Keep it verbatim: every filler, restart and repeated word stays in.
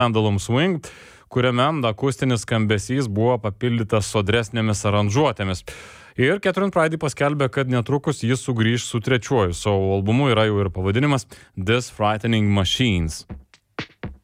Pendulum Swing, kuriame akustinis skambesys buvo papildytas sodresnėmis aranžuotėmis. Ir Catherine Pridey paskelbė, kad netrukus jis sugrįš su trečiuoju savo albumu, yra jau ir pavadinimas This Frightening Machines.